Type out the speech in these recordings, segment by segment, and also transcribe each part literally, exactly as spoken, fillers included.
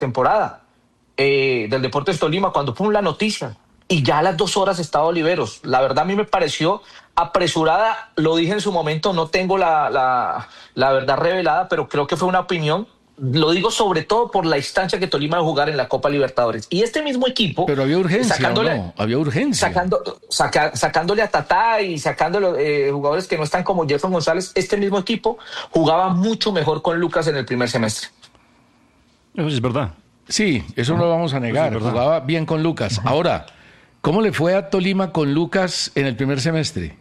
temporada eh, del Deportes Tolima, cuando fue la noticia, y ya a las dos horas estaba Oliveros. La verdad a mí me pareció apresurada, lo dije en su momento, no tengo la, la, la verdad revelada, pero creo que fue una opinión. Lo digo sobre todo por la instancia que Tolima va a jugar en la Copa Libertadores. Y este mismo equipo... Pero había urgencia, sacándole, ¿no? Había urgencia. Sacando, saca, sacándole a Tatá y sacándole eh, jugadores que no están como Jefferson González, este mismo equipo jugaba mucho mejor con Lucas en el primer semestre. Eso sí es verdad. Sí, eso no lo vamos a negar. Sí, jugaba bien con Lucas. Uh-huh. Ahora, ¿cómo le fue a Tolima con Lucas en el primer semestre?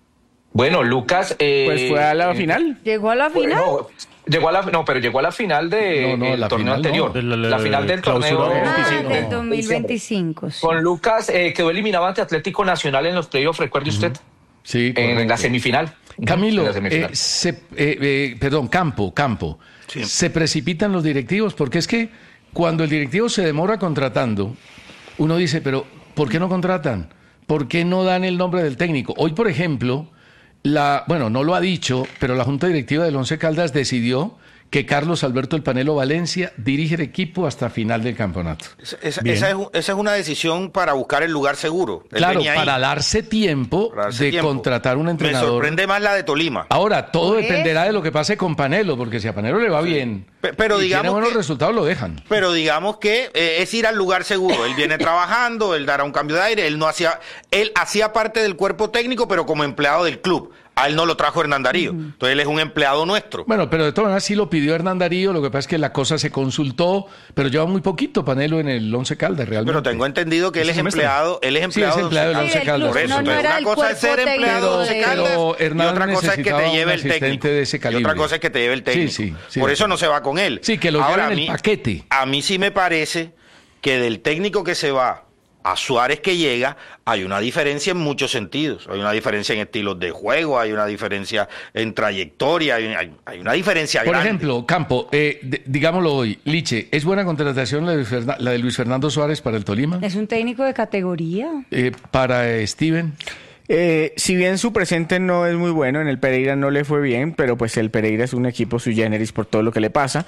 Bueno, Lucas... Eh, pues fue a la final. ¿Llegó a la final? Bueno, llegó a la, no, pero llegó a la final del no, no, de, la torneo final anterior. No. De la, la, la final del torneo ah, veinticinco. del dos mil veinticinco. Sí. Con Lucas eh, quedó eliminado ante Atlético Nacional en los playoffs, recuerde usted. Uh-huh. Sí, en, en la semifinal. Camilo, la semifinal. Eh, se, eh, eh, perdón, Campo, Campo. Sí. ¿Se precipitan los directivos? Porque es que cuando el directivo se demora contratando, uno dice, pero ¿por qué no contratan? ¿Por qué no dan el nombre del técnico? Hoy, por ejemplo, la, bueno, no lo ha dicho, pero la Junta Directiva del Once Caldas decidió que Carlos Alberto El Panelo Valencia dirige el equipo hasta final del campeonato. Esa, esa, esa, es, esa es una decisión para buscar el lugar seguro. Él claro, para darse tiempo para darse de tiempo. contratar un entrenador. Me sorprende más la de Tolima. Ahora, todo ¿Pues? dependerá de lo que pase con Panelo, porque si a Panelo le va sí. bien pero, pero y digamos tiene buenos que, resultados, lo dejan. Pero digamos que eh, es ir al lugar seguro. Él viene trabajando, él dará un cambio de aire, él no hacía, él hacía parte del cuerpo técnico, pero como empleado del club. A él no lo trajo Hernán Darío. Uh-huh. Entonces él es un empleado nuestro. Bueno, pero de todas maneras sí lo pidió Hernán Darío. Lo que pasa es que la cosa se consultó, pero lleva muy poquito Panelo en el Once Caldas realmente. Pero tengo entendido que él es empleado, él es empleado, sí, es empleado del Once Caldas. Por eso, no, no una era cosa es ser empleado del Once Caldas y otra cosa es que te lleve el técnico. De ese y otra cosa es que te lleve el técnico. Sí, sí, sí, por eso no se va con él. Sí, que lo Ahora, lleven en el paquete. A mí sí me parece que del técnico que se va a Suárez que llega, hay una diferencia en muchos sentidos. Hay una diferencia en estilos de juego, hay una diferencia en trayectoria, hay, hay, hay una diferencia Por grande. ejemplo, Campo, eh, de, digámoslo hoy, Liche, ¿es buena contratación la de, Ferna, la de Luis Fernando Suárez para el Tolima? Es un técnico de categoría. Eh, ¿Para eh, Steven? Eh, si bien su presente no es muy bueno, en el Pereira no le fue bien, pero pues el Pereira es un equipo sui generis por todo lo que le pasa.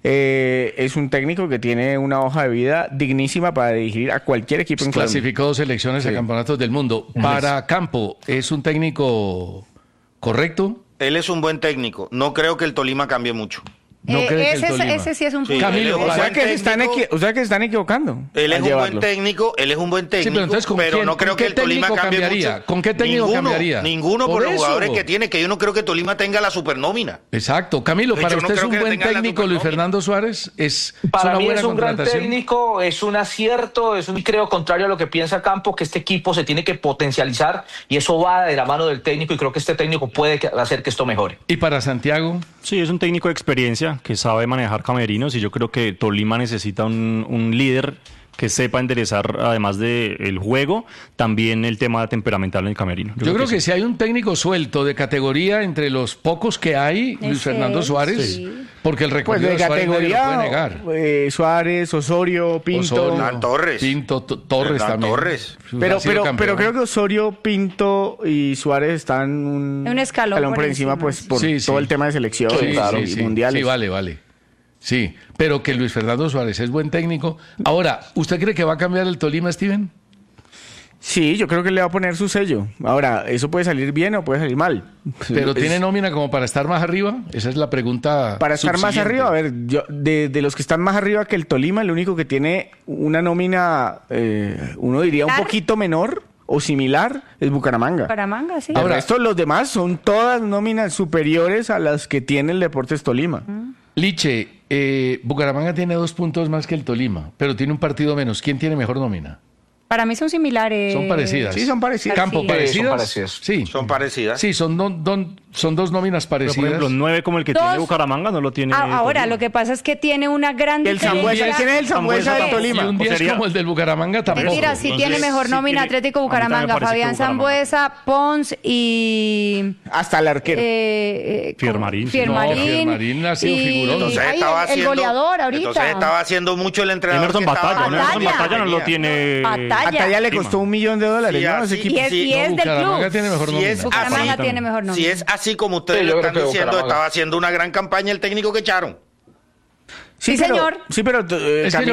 Eh, es un técnico que tiene una hoja de vida dignísima para dirigir a cualquier equipo en Colombia. Clasificó dos selecciones sí. a campeonatos del mundo. Para Campo, ¿es un técnico correcto? Él es un buen técnico. No creo que el Tolima cambie mucho. No eh, cree ese, que el Tolima. ese sí es un punto. Sí, Camilo, o sea, que se están equi- o sea que se están equivocando. Él es un llevarlo. buen técnico, él es un buen técnico, sí, pero, entonces, pero quién, no creo que el Tolima cambie cambiaría? mucho. ¿Con qué técnico ninguno, cambiaría? Ninguno por, por los jugadores que tiene, que yo no creo que Tolima tenga la supernómina. Exacto. Camilo, para usted no es un buen técnico Luis Fernando Suárez. Es para una mí buena es un gran contratación. técnico, es un acierto, es un creo contrario a lo que piensa Campo, que este equipo se tiene que potencializar y eso va de la mano del técnico y creo que este técnico puede hacer que esto mejore. ¿Y para Santiago? Sí, es un técnico de experiencia que sabe manejar camerinos y yo creo que Tolima necesita un, un líder que sepa enderezar, además del juego, también el tema temperamental en el camerino. Yo, Yo creo, creo que, que sí. si hay un técnico suelto de categoría entre los pocos que hay, Luis Ese Fernando Suárez, sí. porque el recorrido pues de, de Suárez categoría, no lo puede negar. Eh, Suárez, Osorio, Pinto, Osorio, Torres, Pinto, t- Torres Hernán también. Torres. Pero, pero, pero creo que Osorio, Pinto y Suárez están un, un escalón, escalón por, por encima, encima, pues sí. por sí, todo sí. el tema de selección sí, y, claro, y sí, mundiales. Sí, vale, vale. Sí, pero que Luis Fernando Suárez es buen técnico. Ahora, ¿usted cree que va a cambiar el Tolima, Steven? Sí, yo creo que le va a poner su sello. Ahora, eso puede salir bien o puede salir mal. ¿Pero es... tiene nómina como para estar más arriba? Esa es la pregunta. Para estar más arriba, a ver, yo, de, de los que están más arriba que el Tolima, el único que tiene una nómina, eh, uno diría un poquito menor o similar, es Bucaramanga. Bucaramanga, sí. Ahora, estos los demás son todas nóminas superiores a las que tiene el Deportes Tolima. Mm. Liche, eh, Bucaramanga tiene dos puntos más que el Tolima, pero tiene un partido menos. ¿Quién tiene mejor nómina? Para mí son similares. Son parecidas. Sí, son parecidas. Campo, Sí. ¿parecidas? Son parecidas. Sí. Son parecidas. Sí, son, don, don, son dos nóminas parecidas. Pero, por ejemplo, nueve como el que Dos. tiene Bucaramanga no lo tiene. Ah, ahora, Tolima. lo que pasa es que tiene una gran El Sambuesa, diferencia. ¿quién es el Sambuesa del Tolima? Y un día es sería- como el del Bucaramanga tampoco. Mentira, sí Entonces, tiene mejor sí nómina tiene- Atlético a mí también me Bucaramanga, parece que Fabián Bucaramanga. Sambuesa, Pons y... Hasta el arquero. Eh, eh, Fiermarín, sí. Fiermarín. No, Fiermarín ha sido y- figurón. Entonces ay, estaba el, el haciendo, goleador ahorita. Entonces estaba haciendo mucho el entrenador. Emerson que estaba Batalla, con- Emerson Batalla. Batalla no lo tiene. Batalla. A Talla le Lima. costó un millón de dólares, Sí, ¿no? así- Ese equipo. Y es, Sí, y es no, del Bucaramanga club. tiene mejor Si nómina. es Bucaramanga así- tiene mejor nómina. Si es así como ustedes Sí, lo yo están creo que diciendo, Bucaramanga. estaba haciendo una gran campaña el técnico que echaron. Sí, pero- señor. Sí, pero eh, Es que Camilo,